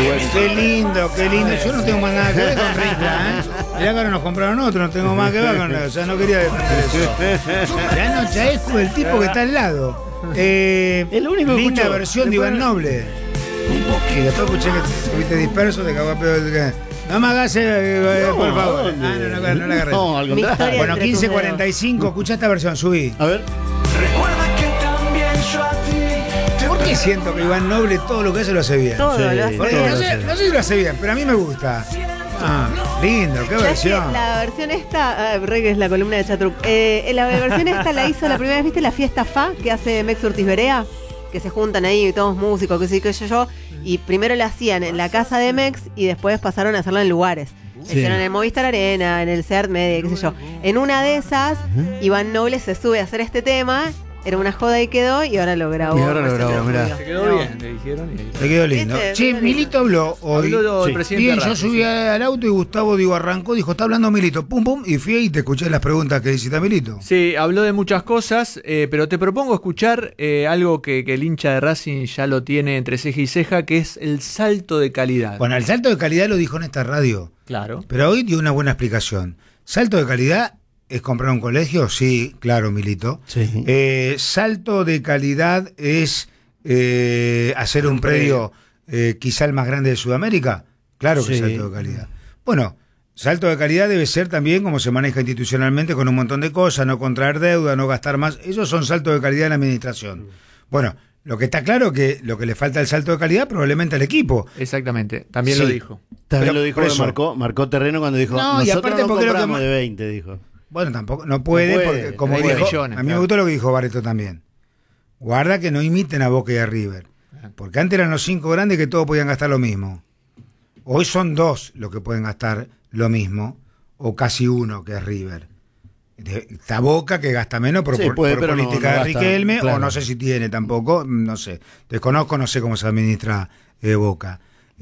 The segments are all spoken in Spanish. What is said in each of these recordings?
Qué lindo. Yo no tengo más nada que ver con Risla, ¿eh? Mirá que ahora nos compraron otro, no tengo más que ver con eso. O sea, no quería defender eso. Ya no Chaescu, el tipo que está al lado. El único que linda escuchó. versión de Iván Noble. Y después escuché que estuviste disperso, te cagó a pedo. No me hagas, por favor. No la agarré. No, al contrario. Bueno, 15:45, escucha esta versión, subí. A ver. Recuerda que también yo a ti. ¿Por qué siento que Iván Noble todo lo que hace lo hace bien? Todo Sí, lo hace Porque bien. no sé si lo hace bien, pero a mí me gusta. Lindo, qué ¿Sabes qué? versión. La versión esta, que es la columna de Chatruc. La versión esta la hizo la primera vez, ¿viste? La fiesta FA que hace Mex Ortiz Berea, que se juntan ahí todos músicos, que sí, que yo. Y primero la hacían en la casa de Mex y después pasaron a hacerla en lugares. Sí. Hicieron en el Movistar Arena, en el CERT Media, qué sé yo. En una de esas, Iván Noble se sube a hacer este tema. Era una joda y quedó, y ahora lo grabó. Y ahora lo grabó, mirá. Se quedó bien, le dijeron. Te quedó lindo. ¿Viste? Che, Milito habló hoy. Habló el Sí. presidente Bien, yo Racing, subí sí. al auto y Gustavo arrancó, dijo, está hablando Milito, pum pum, y fui y te escuché las preguntas que hiciste a Milito. Sí, habló de muchas cosas, pero te propongo escuchar algo que el hincha de Racing ya lo tiene entre ceja y ceja, que es el salto de calidad. Bueno, el salto de calidad lo dijo en esta radio, Claro. pero hoy dio una buena explicación. Salto de calidad es comprar un colegio, sí, claro, Milito. Sí. Salto de calidad es hacer un predio quizá el más grande de Sudamérica, claro que es Sí. salto de calidad. Bueno, salto de calidad debe ser también como se maneja institucionalmente con un montón de cosas, no contraer deuda, no gastar más. Esos son saltos de calidad en la administración. Bueno, lo que está claro que lo que le falta al salto de calidad probablemente al equipo. Exactamente, también Sí. lo dijo. También Pero lo dijo, por eso- marcó terreno cuando dijo, No, y nosotros aparte no porque lo que compramos ma- de 20, dijo. Bueno, tampoco, no puede, No puede, porque como no puede. dijo, Millones, a mí me claro. gustó lo que dijo Barreto también. Guarda que no imiten a Boca y a River. Porque antes eran los 5 grandes que todos podían gastar lo mismo. Hoy son 2 los que pueden gastar lo mismo, o casi 1 que es River. Está Boca que gasta menos por, Sí, por- puede, por pero no política de gasta, Riquelme, claro. o no sé si tiene tampoco, no sé. Desconozco, no sé cómo se administra Boca.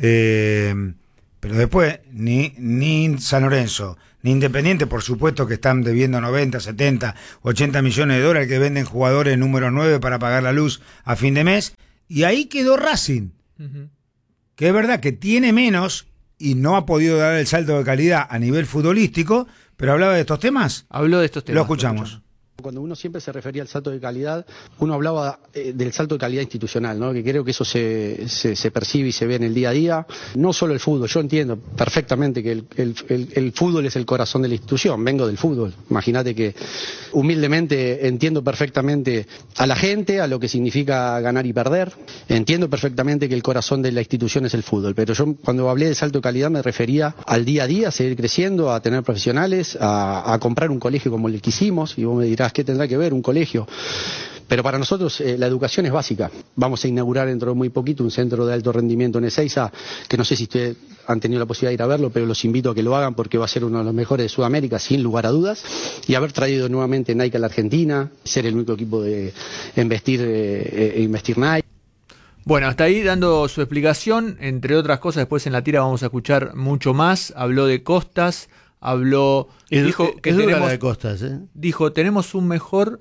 Pero después, ni San Lorenzo, ni Independiente, por supuesto que están debiendo 90, 70, 80 millones de dólares que venden jugadores número 9 para pagar la luz a fin de mes. Y ahí quedó Racing, que es verdad que tiene menos y no ha podido dar el salto de calidad a nivel futbolístico, pero hablaba de estos temas. Habló de estos temas. Lo escuchamos. Cuando uno siempre se refería al salto de calidad, uno hablaba del salto de calidad institucional, ¿no? Que creo que eso se percibe y se ve en el día a día. No solo el fútbol, yo entiendo perfectamente que el fútbol es el corazón de la institución, vengo del fútbol. Imagínate que humildemente entiendo perfectamente a la gente, a lo que significa ganar y perder. Entiendo perfectamente que el corazón de la institución es el fútbol, pero yo cuando hablé de salto de calidad me refería al día a día, a seguir creciendo, a tener profesionales, a comprar un colegio como el que hicimos, y vos me dirás, ¿qué tendrá que ver un colegio? Pero para nosotros la educación es básica. Vamos a inaugurar dentro de muy poquito un centro de alto rendimiento en Ezeiza, que no sé si ustedes han tenido la posibilidad de ir a verlo, pero los invito a que lo hagan porque va a ser uno de los mejores de Sudamérica, sin lugar a dudas. Y haber traído nuevamente Nike a la Argentina, ser el único equipo de investir Nike. Bueno, hasta ahí dando su explicación, entre otras cosas, después en la tira vamos a escuchar mucho más. Habló de Costas, dijo que dura tenemos, la de Costas, ¿eh? dijo, tenemos un mejor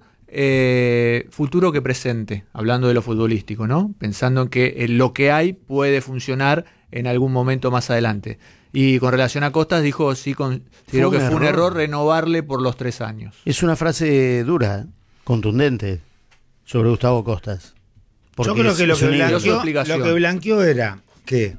futuro que presente, hablando de lo futbolístico, ¿no? Pensando en que lo que hay puede funcionar en algún momento más adelante. Y con relación a Costas dijo, sí, considero que fue un error renovarle por los 3 años. Es una frase dura, contundente, sobre Gustavo Costas. Yo creo que lo es una su que explicación. blanqueó era que,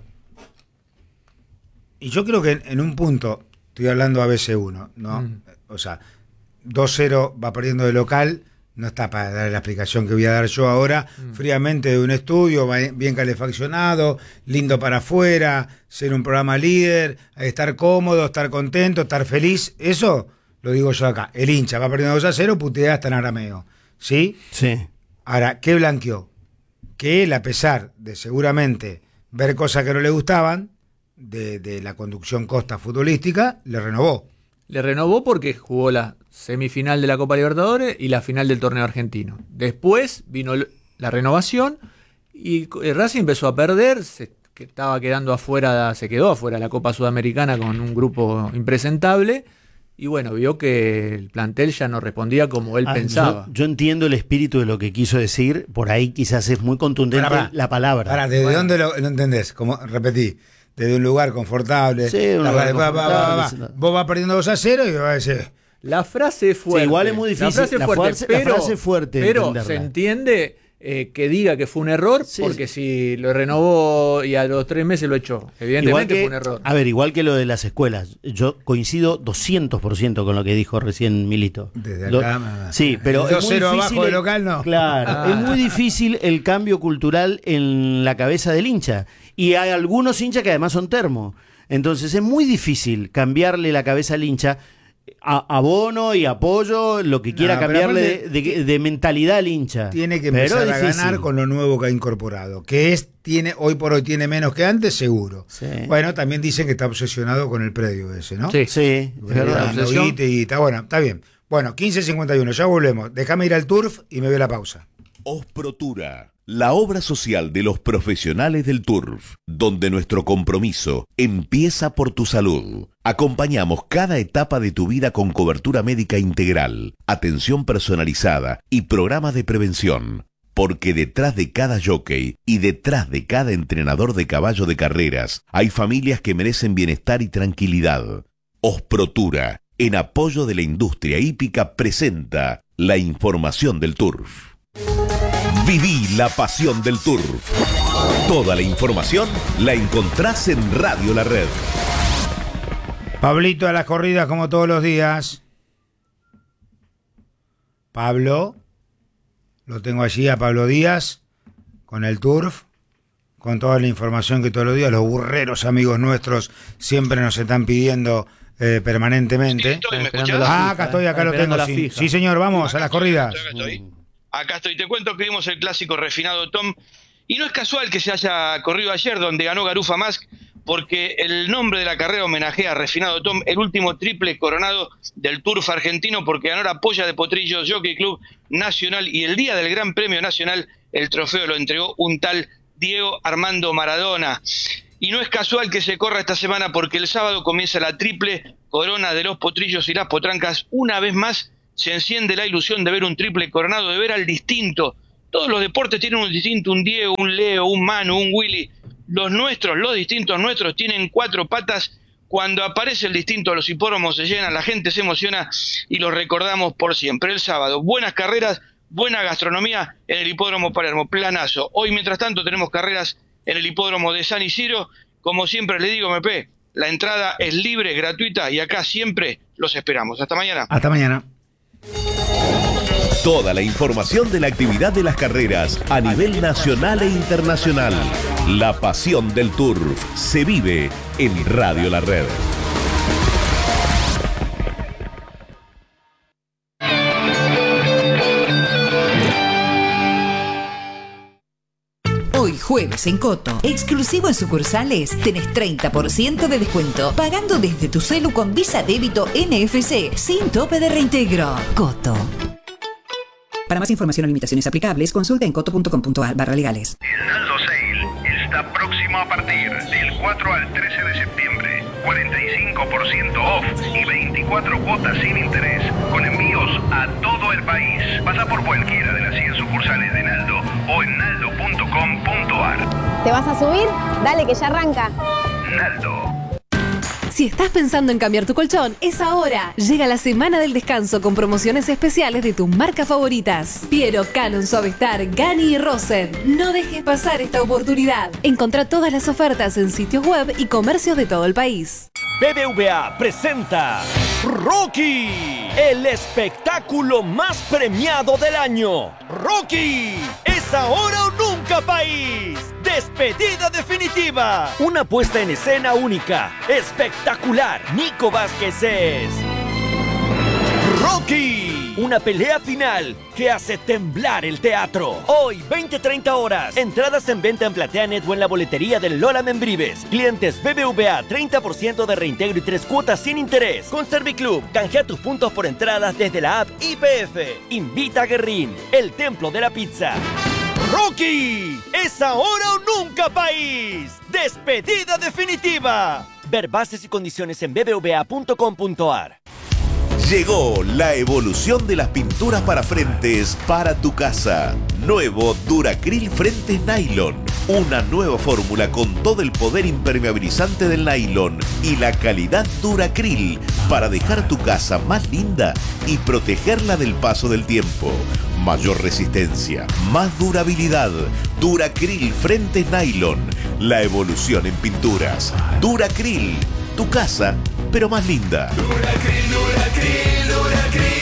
y yo creo que en un punto, estoy hablando ABC1, ¿no? O sea, 2-0 va perdiendo de local, no está para dar la explicación que voy a dar yo ahora, fríamente de un estudio, bien calefaccionado, lindo para afuera, ser un programa líder, estar cómodo, estar contento, estar feliz, eso lo digo yo acá. El hincha va perdiendo 2-0, putea hasta en arameo, ¿sí? Sí. Ahora, ¿qué blanqueó? Que él, a pesar de seguramente ver cosas que no le gustaban, de la conducción Costa futbolística, le renovó. Le renovó porque jugó la semifinal de la Copa Libertadores y la final del torneo argentino. Después vino la renovación y Racing empezó a perder, se quedó afuera de la Copa Sudamericana con un grupo impresentable y bueno, vio que el plantel ya no respondía como él pensaba. Yo entiendo el espíritu de lo que quiso decir, por ahí quizás es muy contundente la palabra. Ahora, ¿desde dónde lo entendés? Como repetí, desde un lugar confortable. Sí, un lugar confortable. Vos vas perdiendo 2-0 y vas a decir... La frase es fuerte. Sí, igual es muy difícil. La frase es fuerte. Pero entenderla. se entiende que diga que fue un error, porque si lo renovó y a los 3 meses lo echó. Evidentemente fue un error. A ver, igual que lo de las escuelas. Yo coincido 200% con lo que dijo recién Milito. Desde acá. Sí, pero es muy 2-0 difícil. abajo del local, no. Claro, es muy difícil el cambio cultural en la cabeza del hincha. Y hay algunos hinchas que además son termo. Entonces es muy difícil cambiarle la cabeza al hincha. Abono y apoyo, lo que quiera cambiarle de mentalidad al hincha. Tiene que empezar a ganar con lo nuevo que ha incorporado, que hoy por hoy tiene menos que antes, seguro. Sí. Bueno, también dicen que está obsesionado con el predio ese, ¿no? Sí, es verdad. Bueno, está bien. Bueno, 15:51, ya volvemos. Déjame ir al turf y me veo la pausa. Osprotura, la obra social de los profesionales del turf, donde nuestro compromiso empieza por tu salud. Acompañamos cada etapa de tu vida con cobertura médica integral, atención personalizada y programas de prevención. Porque detrás de cada jockey y detrás de cada entrenador de caballo de carreras hay familias que merecen bienestar y tranquilidad. Osprotura, en apoyo de la industria hípica, presenta la información del turf. Viví la pasión del turf. Toda la información la encontrás en Radio La Red. Pablito a las corridas como todos los días. Pablo, lo tengo allí a Pablo Díaz con el turf, con toda la información que todos los días los burreros amigos nuestros siempre nos están pidiendo permanentemente. Sí, ¿me escuchás? Acá lo tengo. Sí, señor, vamos a las corridas. Acá estoy. Te cuento que vimos el clásico Refinado Tom. Y no es casual que se haya corrido ayer, donde ganó Garufa Mask, porque el nombre de la carrera homenajea a Refinado Tom, el último triple coronado del Turf argentino, porque ganó la Polla de Potrillos Jockey Club Nacional, y el día del Gran Premio Nacional el trofeo lo entregó un tal Diego Armando Maradona. Y no es casual que se corra esta semana, porque el sábado comienza la triple corona de los Potrillos y las Potrancas. Una vez más se enciende la ilusión de ver un triple coronado, de ver al distinto. Todos los deportes tienen un distinto, un Diego, un Leo, un Manu, un Willy. Los nuestros, los distintos nuestros, tienen 4 patas. Cuando aparece el distinto, los hipódromos se llenan, la gente se emociona y los recordamos por siempre. El sábado, buenas carreras, buena gastronomía en el hipódromo Palermo, planazo. Hoy, mientras tanto, tenemos carreras en el hipódromo de San Isidro. Como siempre le digo, MP, la entrada es libre, gratuita, y acá siempre los esperamos. Hasta mañana. Hasta mañana. Toda la información de la actividad de las carreras a nivel nacional e internacional. La pasión del turf se vive en Radio La Red. Hoy jueves en Coto, exclusivo en sucursales, tenés 30% de descuento, pagando desde tu celu con Visa Débito NFC, sin tope de reintegro. Coto. Para más información o limitaciones aplicables, consulta en coto.com.ar/legales. El Naldo Sale está próximo a partir del 4 al 13 de septiembre. 45% off y 24 cuotas sin interés, con envíos a todo el país. Pasa por cualquiera de las 100 sucursales de Naldo o en naldo.com.ar. ¿Te vas a subir? Dale que ya arranca. Naldo. Si estás pensando en cambiar tu colchón, es ahora. Llega la semana del descanso con promociones especiales de tus marcas favoritas. Piero, Canon, Suavestar, Gani y Rosen. No dejes pasar esta oportunidad. Encontrá todas las ofertas en sitios web y comercios de todo el país. BBVA presenta Rocky, el espectáculo más premiado del año. Rocky, es ahora o nunca, país. Despedida definitiva. Una puesta en escena única, espectacular. Nico Vázquez es Rocky. Una pelea final que hace temblar el teatro. Hoy, 20-30 horas. Entradas en venta en PlateaNet o en la boletería del Lola Membrives. Clientes BBVA, 30% de reintegro y 3 cuotas sin interés. Con Serviclub, canjea tus puntos por entradas desde la app IPF. Invita a Guerrín, el templo de la pizza. ¡Rocky! ¡Es ahora o nunca, país! ¡Despedida definitiva! Ver bases y condiciones en bbva.com.ar. Llegó la evolución de las pinturas para frentes para tu casa. Nuevo Duracril Frentes Nylon. Una nueva fórmula con todo el poder impermeabilizante del nylon y la calidad Duracril para dejar tu casa más linda y protegerla del paso del tiempo. Mayor resistencia, más durabilidad. Duracril Frentes Nylon. La evolución en pinturas. Duracril. Tu casa, pero más linda. Duracril, Duracril, Duracril.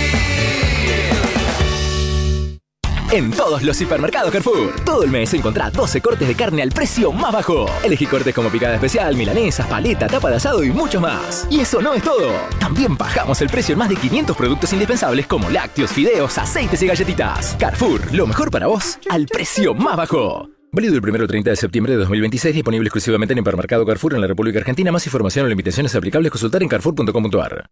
En todos los hipermercados Carrefour, todo el mes encontrá 12 cortes de carne al precio más bajo. Elegí cortes como picada especial, milanesas, paleta, tapa de asado y muchos más. Y eso no es todo. También bajamos el precio en más de 500 productos indispensables como lácteos, fideos, aceites y galletitas. Carrefour, lo mejor para vos, al precio más bajo. Válido el 1 al 30 de septiembre de 2026, disponible exclusivamente en hipermercado Carrefour en la República Argentina. Más información o limitaciones aplicables, consultar en carrefour.com.ar.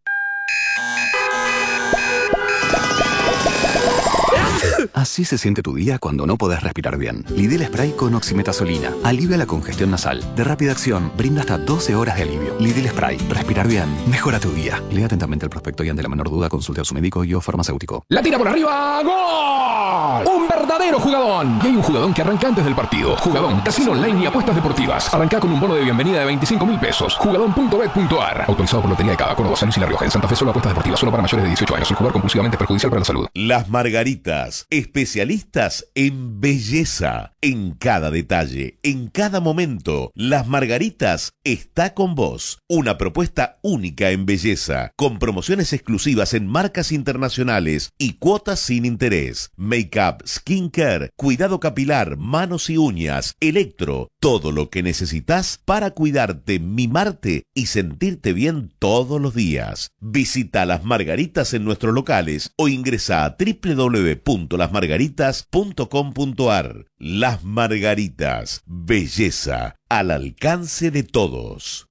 Así se siente tu día cuando no podés respirar bien. Lidl Spray con oximetazolina. Alivia la congestión nasal. De rápida acción, brinda hasta 12 horas de alivio. Lidl Spray. Respirar bien. Mejora tu día. Lea atentamente el prospecto y ante la menor duda consulte a su médico y o farmacéutico. La tira por arriba. ¡Gol! Un verdadero jugadón. Y hay un jugadón que arranca antes del partido. Jugadón, casino online y apuestas deportivas. Arranca con un bono de bienvenida de 25.000 pesos. Jugadón.bet.ar. Autorizado por Lotería de Cava, Córdoba, San Luis y La Rioja. En Santa Fe solo apuestas deportivas. Solo para mayores de 18 años. El jugar compulsivamente es perjudicial para la salud. Las Margaritas. Especialistas en belleza. En cada detalle, en cada momento. Las Margaritas está con vos. Una propuesta única en belleza. Con promociones exclusivas en marcas internacionales y cuotas sin interés. Make-up, skincare, cuidado capilar, manos y uñas, electro. Todo lo que necesitas para cuidarte, mimarte y sentirte bien todos los días. Visita Las Margaritas en nuestros locales o ingresa a www.lasmargaritas.com.ar. Las Margaritas, belleza al alcance de todos.